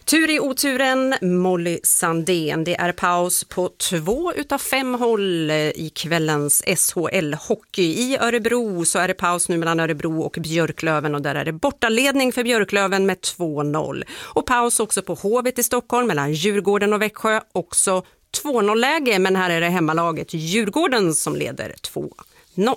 Tur i oturen, Molly Sandén. Det är paus på 2 utav 5 håll i kvällens SHL-hockey. I Örebro så är det paus nu mellan Örebro och Björklöven och där är det bortaledning för Björklöven med 2-0. Och paus också på Hovet i Stockholm mellan Djurgården och Växjö, också 2-0-läge, men här är det hemmalaget Djurgården som leder 2-0.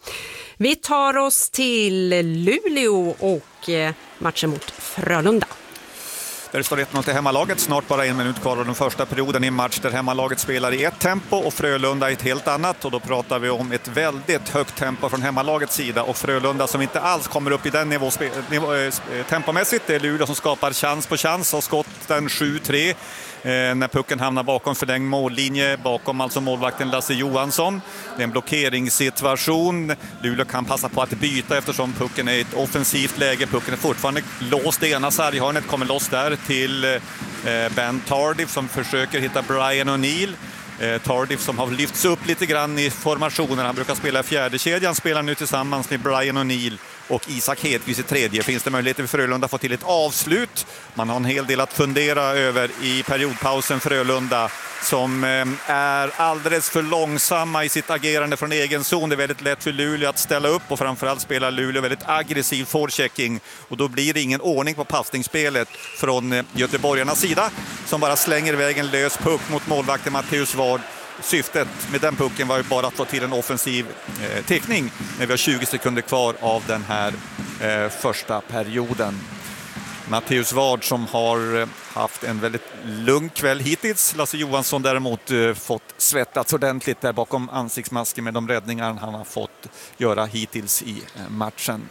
Vi tar oss till Luleå och matchen mot Frölunda. Där det står 1-0 till hemmalaget, snart bara 1 minut kvar av den första perioden i en match där hemmalaget spelar i ett tempo och Frölunda i ett helt annat. Och då pratar vi om ett väldigt högt tempo från hemmalagets sida och Frölunda som inte alls kommer upp i den nivå tempomässigt. Det är Luleå som skapar chans på chans och skotten 7-3. När pucken hamnar bakom förlängd mållinje, bakom alltså målvakten Lasse Johansson. Det är en blockeringssituation. Luleå kan passa på att byta eftersom pucken är i ett offensivt läge. Pucken är fortfarande låst. Det ena sarghörnet kommer loss där till Ben Tardif som försöker hitta Brian O'Neill. Tardif som har lyfts upp lite grann i formationen. Han brukar spela i fjärde kedjan, spelar nu tillsammans med Brian O'Neill och Isak Hedqvist i tredje. Finns det möjligheter för Frölunda att få till ett avslut? Man har en hel del att fundera över i periodpausen. Frölunda som är alldeles för långsamma i sitt agerande från egen zon. Det är väldigt lätt för Luleå att ställa upp och framförallt spelar Luleå väldigt aggressiv forechecking. Och då blir det ingen ordning på passningsspelet från göteborgarnas sida som bara slänger iväg en lös puck mot målvakten Matteus Ward. Syftet med den pucken var ju bara att få till en offensiv teckning när vi har 20 sekunder kvar av den här första perioden. Matteus Ward som har haft en väldigt lugn kväll hittills. Lasse Johansson däremot fått svettats ordentligt där bakom ansiktsmasken med de räddningar han har fått göra hittills i matchen.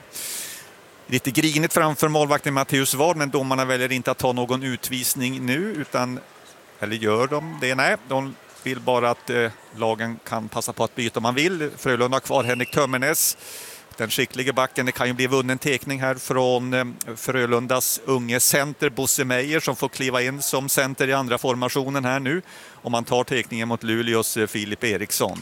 Lite grinigt framför målvakten Matteus Ward, men domarna väljer inte att ta någon utvisning nu utan, eller gör de det? Nej, de vill bara att lagen kan passa på att byta om man vill. Frölunda har kvar Henrik Tömmernes, den skickliga backen. Det kan ju bli vunnen tekning här från Frölundas unge center Bosse Meijer som får kliva in som center i andra formationen här nu. Om man tar tekningen mot Luleås Filip Eriksson.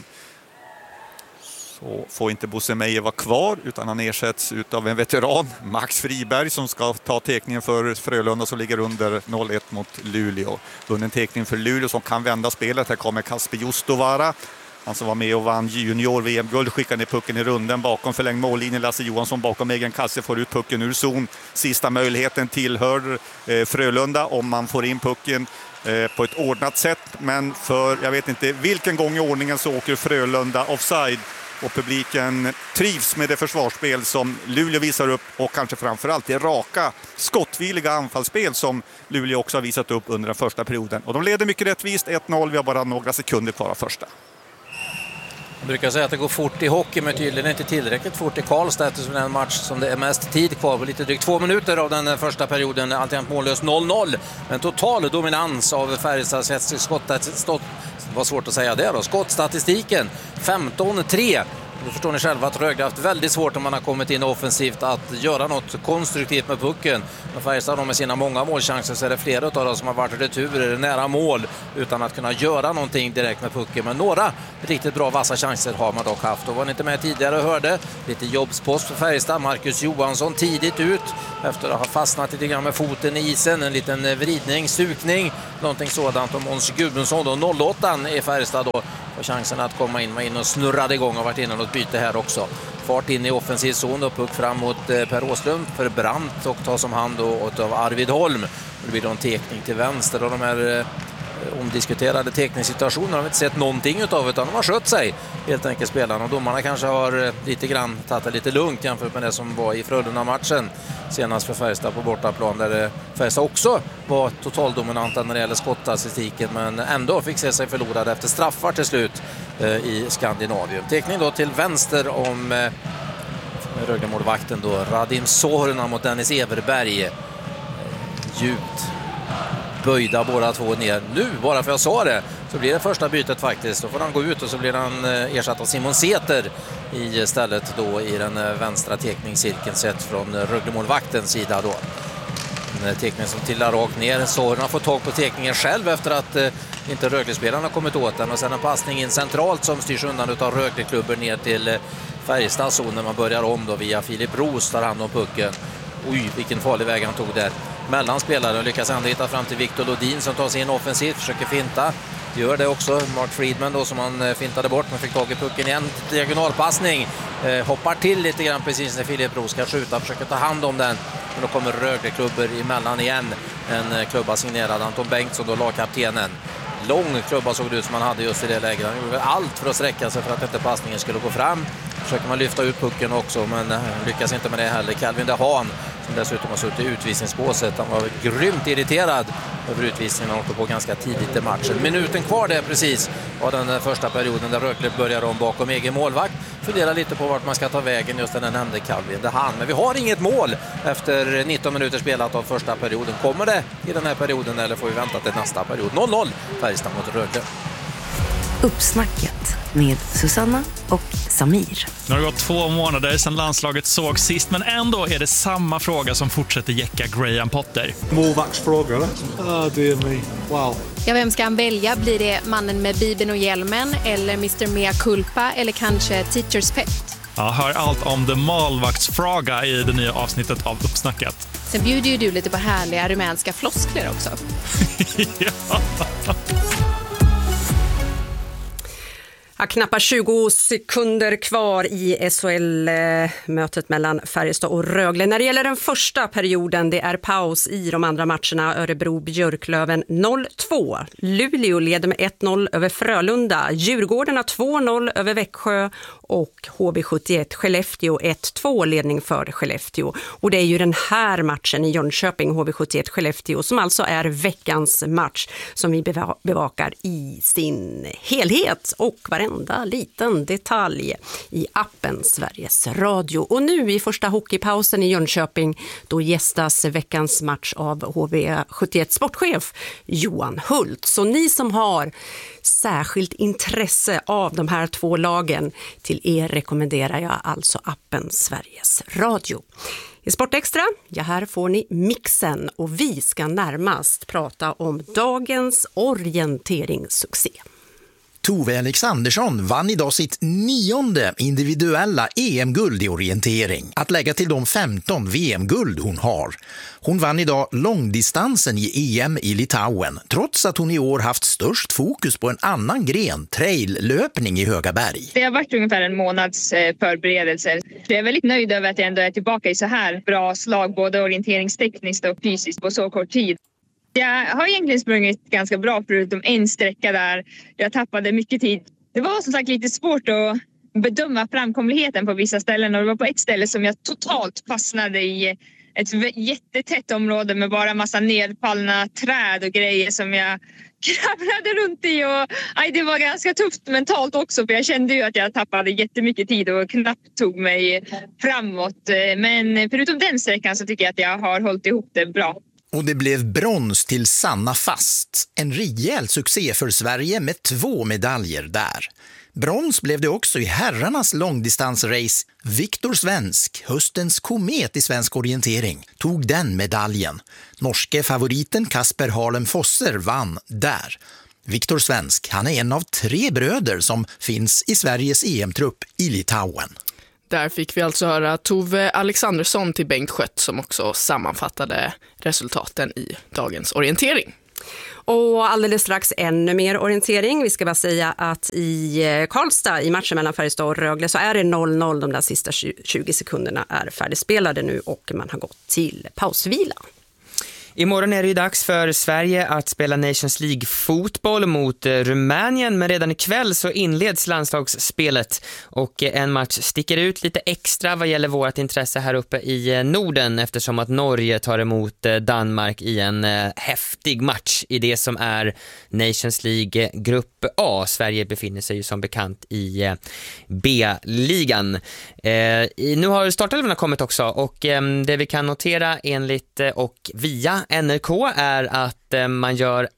Så får inte Bosse Meijer vara kvar utan han ersätts av en veteran, Max Friberg, som ska ta tekningen för Frölunda som ligger under 0-1 mot Luleå. Vunnen tekning för Luleå som kan vända spelet. Här kommer Kasper Justovara. Han som var med och vann junior-VM-guld, skickar ner pucken i runden bakom förlängd mållinje. Lasse Johansson bakom egen kasse får ut pucken ur zon. Sista möjligheten tillhör Frölunda om man får in pucken på ett ordnat sätt. Men för jag vet inte vilken gång i ordningen så åker Frölunda offside. Och publiken trivs med det försvarsspel som Luleå visar upp och kanske framförallt det raka, skottvilliga anfallsspel som Luleå också har visat upp under den första perioden. Och de leder mycket rättvist, 1-0, vi har bara några sekunder kvar av första. Jag brukar säga att det går fort i hockey, men tydligen inte tillräckligt fort i Karlstad eftersom det är en match som det är mest tid kvar på lite drygt 2 minuter av den första perioden. Alltid mållös 0-0, men total dominans av Färjestads skott. Vad svårt att säga det då. Skottstatistiken 15-3. Då förstår ni själva att Rögle har haft väldigt svårt om man har kommit in offensivt att göra något konstruktivt med pucken. Men Färjestad med sina många målchanser så är det flera av dem som har varit returer nära mål utan att kunna göra någonting direkt med pucken. Men några riktigt bra vassa chanser har man dock haft. Och var ni inte med tidigare och hörde lite jobbspost för Färjestad. Marcus Johansson tidigt ut efter att ha fastnat lite grann med foten i isen. En liten vridning, stukning, någonting sådant. Och Måns Gudmundsson då, 08 i Färjestad då. Och chansen att komma in och snurrade igång och varit inne något byte här också. Fart in i offensiv zon och puck fram mot Per Åslund för Brandt och tas om hand av Arvid Holm. Det blir då en tekning till vänster och de här omdiskuterade tekningssituationer har vi inte sett någonting utav utan de har skött sig helt enkelt spelarna och domarna kanske har lite grann tagit det lite lugnt jämfört med det som var i Frölunda-matchen senast för Färjestad på bortaplan där Färjestad också var totaldominanta när det gäller skottstatistiken men ändå fick se sig förlorade efter straffar till slut i Skandinavien. Tekning då till vänster om Rögle-målvakten då Radim Sorna mot Dennis Everberg. Djupt böjda båda två ner. Nu, bara för jag sa det, så blir det första bytet faktiskt. Då får han gå ut och så blir han ersatt av Simon Säter istället då i den vänstra tekningscirkeln sett från Rögle-målvaktens sida då. En tekning som tillar rakt ner. Soren har fått tag på tekningen själv efter att inte Rögle-spelarna har kommit åt den och sen en passning in centralt som styrs undan utav Rögle-klubber ner till Färjestads zon när man börjar om då via Filip Roos tar hand om pucken. Oj, vilken farlig väg han tog där. mellan spelare och lyckas ändå hitta fram till Victor Lodin som tar sig in offensivt, försöker finta. Gör det också. Mark Friedman då som han fintade bort, men fick tag i pucken igen. Diagonalpassning. Hoppar till lite grann precis när Filip Roos ska skjuta. Försöker ta hand om den. Men då kommer Rögle-klubbor emellan igen. En klubba signerad Anton Bengtsson, då lagkaptenen. Lång klubba såg det ut som han hade just i det läget. Han gjorde allt för att sträcka sig för att inte passningen skulle gå fram. Försöker man lyfta ut pucken också, men lyckas inte med det heller. Calvin de Haan, som dessutom har suttit i utvisningsbåset. Han var grymt irriterad över utvisningen och åkte på ganska tidigt i matchen. Minuten kvar det precis var den första perioden där Rögle börjar om bakom egen målvakt. Funderar lite på vart man ska ta vägen, just den nämnde Calvin de Haan. Men vi har inget mål efter 19 minuter spelat av första perioden. Kommer det i den här perioden eller får vi vänta till nästa period? 0-0 Färjestad mot Rögle. Uppsnacket med Susanna och Samir. Nu har det gått 2 månader sedan landslaget såg sist, men ändå är det samma fråga som fortsätter jäcka Graham Potter. Målvaktsfråga, eller? Det är mig. Wow. Ja, vem ska han välja? Blir det mannen med bibeln och hjälmen eller Mr. Mea Culpa eller kanske Teacher's Pet? Ja, hör allt om The målvaktsfråga i det nya avsnittet av Uppsnacket. Sen bjuder ju du lite på härliga rumänska floskler också. Ja. Knappt 20 sekunder kvar i SHL-mötet mellan Färjestad och Rögle. När det gäller den första perioden, det är paus i de andra matcherna. Örebro-Björklöven 0-2. Luleå leder med 1-0 över Frölunda. Djurgården 2-0 över Växjö och HV71 Skellefteå 1-2 ledning för Skellefteå. Och det är ju den här matchen i Jönköping, HV71 Skellefteå, som alltså är veckans match som vi bevakar i sin helhet och varenda liten detalj i appen Sveriges Radio. Och nu i första hockeypausen i Jönköping, då gästas veckans match av HV71 sportchef Johan Hult. Så ni som har särskilt intresse av de här 2 lagen, till er rekommenderar jag alltså appen Sveriges Radio. I Sportextra, ja, här får ni mixen och vi ska närmast prata om dagens orienteringssuccé. Tove Alexandersson vann idag sitt 9:e individuella EM-guld i orientering. Att lägga till de 15 VM-guld hon har. Hon vann idag långdistansen i EM i Litauen, trots att hon i år haft störst fokus på en annan gren, trail-löpning i Högaberg. Det har varit ungefär en månads förberedelser. Jag är väldigt nöjd över att jag ändå är tillbaka i så här bra slag, både orienteringstekniskt och fysiskt på så kort tid. Jag har egentligen sprungit ganska bra förutom en sträcka där jag tappade mycket tid. Det var som sagt lite svårt att bedöma framkomligheten på vissa ställen och det var på ett ställe som jag totalt fastnade i ett jättetätt område med bara massa nedfallna träd och grejer som jag kravlade runt i och det var ganska tufft mentalt också för jag kände ju att jag tappade jättemycket tid och knappt tog mig framåt. Men förutom den sträckan så tycker jag att jag har hållit ihop det bra. Och det blev brons till Sanna Fast. En rejäl succé för Sverige med 2 medaljer där. Brons blev det också i herrarnas långdistansrace. Viktor Svensk, höstens komet i svensk orientering, tog den medaljen. Norske favoriten Kasper Harlem Fosser vann där. Viktor Svensk, han är en av 3 bröder som finns i Sveriges EM-trupp i Litauen. Där fick vi alltså höra Tove Alexandersson till Bengt Skött som också sammanfattade resultaten i dagens orientering. Och alldeles strax ännu mer orientering. Vi ska bara säga att i Karlstad i matchen mellan Färjestad och Rögle så är det 0-0. De där sista 20 sekunderna är färdigspelade nu och man har gått till pausvila. Imorgon är det ju dags för Sverige att spela Nations League-fotboll mot Rumänien, men redan ikväll så inleds landslagsspelet och en match sticker ut lite extra vad gäller vårt intresse här uppe i Norden eftersom att Norge tar emot Danmark i en häftig match i det som är Nations League Grupp A. Sverige befinner sig ju som bekant i B-ligan. Nu har startelvorna kommit också och det vi kan notera enligt och via NRK är att att man gör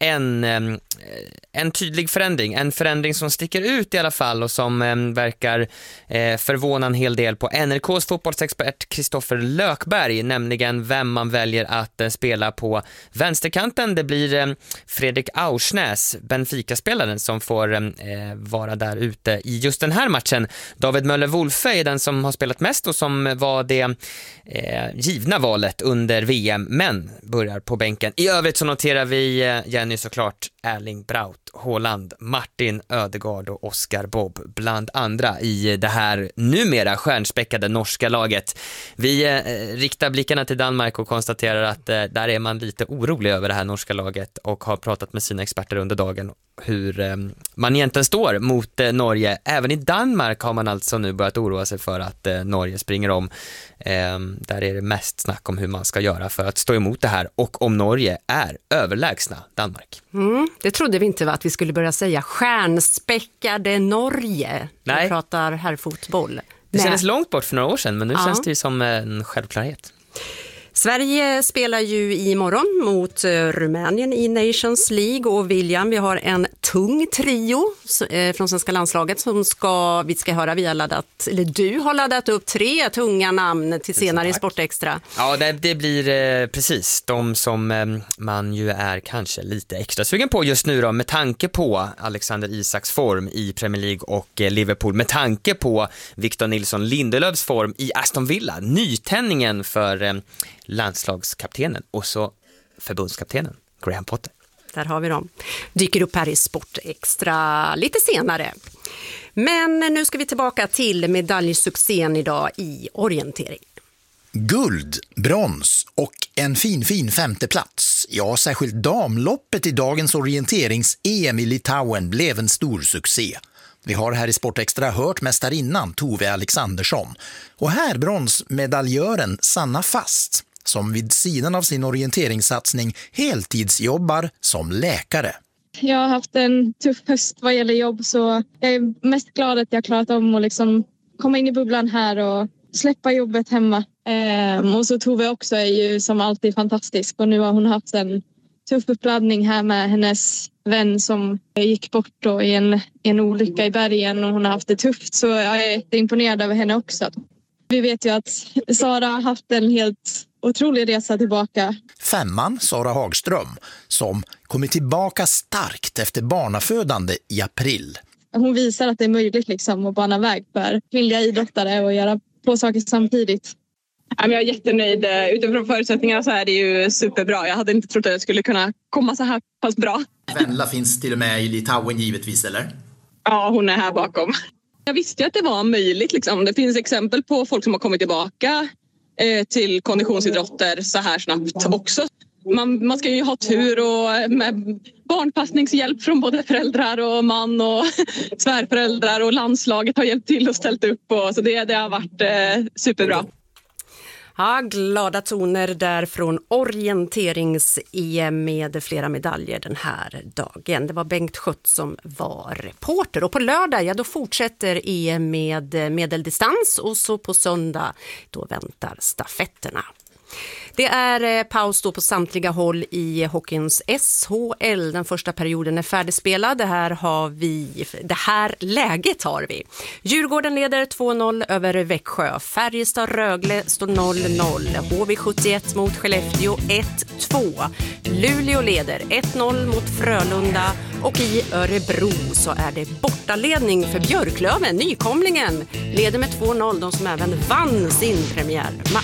en tydlig förändring. En förändring som sticker ut i alla fall och som verkar förvåna en hel del på NRKs fotbollsexpert Kristoffer Lökberg, nämligen vem man väljer att spela på vänsterkanten. Det blir Fredrik Aursnäs, Benfica-spelaren, som får vara där ute i just den här matchen. David Möller-Wolfe är den som har spelat mest och som var det givna valet under VM, men börjar på bänken. I övrigt så noterar vi Jenny såklart Erling Braut Haaland, Martin Ödegaard och Oscar Bob bland andra i det här numera stjärnspäckade norska laget. Vi riktar blickarna till Danmark och konstaterar att där är man lite orolig över det här norska laget och har pratat med sina experter under dagen hur man egentligen står mot Norge. Även i Danmark har man alltså nu börjat oroa sig för att Norge springer om. Där är det mest snack om hur man ska göra för att stå emot det här och om Norge är överlägsna Danmark. Det trodde vi inte att vi skulle börja säga stjärnspäckade Norge. Nej. Vi pratar herrfotboll. Det kändes långt bort för några år sedan, men nu känns det ju som en självklarhet. Sverige spelar ju imorgon mot Rumänien i Nations League och William, vi har en tung trio från svenska landslaget som vi ska höra. Du har laddat upp 3 tunga namn till senare i Sportextra. Ja, det blir precis de som man ju är kanske lite extra sugen på just nu då, med tanke på Alexander Isaks form i Premier League och Liverpool, med tanke på Victor Nilsson Lindelöfs form i Aston Villa, nytändningen för landslagskaptenen och så förbundskaptenen Graham Potter. Där har vi dem. Dyker upp här i Sportextra lite senare. Men nu ska vi tillbaka till medaljsuccén idag i orientering. Guld, brons och en fin 5:e plats. Ja, särskilt damloppet i dagens orienterings-EM i Litauen blev en stor succé. Vi har här i Sportextra hört mästarinnan Tove Alexandersson. Och här bronsmedaljören Sanna Fast, som vid sidan av sin orienteringssatsning heltidsjobbar som läkare. Jag har haft en tuff höst vad gäller jobb, så jag är mest glad att jag klarat om att liksom komma in i bubblan här och släppa jobbet hemma. Och så Tove också är ju som alltid fantastisk, och nu har hon haft en tuff uppladdning här med hennes vän som gick bort då i en olycka i bergen, och hon har haft det tufft, så jag är imponerad över henne också. Vi vet ju att Sara har haft en helt otrolig resa tillbaka. 5:an Sara Hagström, som kommer tillbaka starkt efter barnafödande i april. Hon visar att det är möjligt liksom att bana väg för kvinnliga idrottare och göra 2 saker samtidigt. Jag är jättenöjd. Utifrån förutsättningarna så är det ju superbra. Jag hade inte trott att jag skulle kunna komma så här pass bra. Venla finns till och med i Litauen givetvis, eller? Ja, hon är här bakom. Jag visste att det var möjligt. Liksom. Det finns exempel på folk som har kommit tillbaka till konditionsidrotter så här snabbt också. Man ska ju ha tur och med barnpassningshjälp från både föräldrar och man och svärföräldrar, och landslaget har hjälpt till och ställt upp. Så det har varit superbra. Ja, glada toner där från orienterings-EM med flera medaljer den här dagen. Det var Bengt Schött som var reporter. Och på lördag, då fortsätter EM med medeldistans, och så på söndag då väntar stafetterna. Det är paus då på samtliga håll i hockeyns SHL. Den första perioden är färdigspelad. Det här läget har vi. Djurgården leder 2-0 över Växjö. Färjestad-Rögle står 0-0. HV71 mot Skellefteå 1-2. Luleå leder 1-0 mot Frölunda. Och i Örebro så är det bortaledning för Björklöven. Nykomlingen leder med 2-0. De som även vann sin premiärmatch.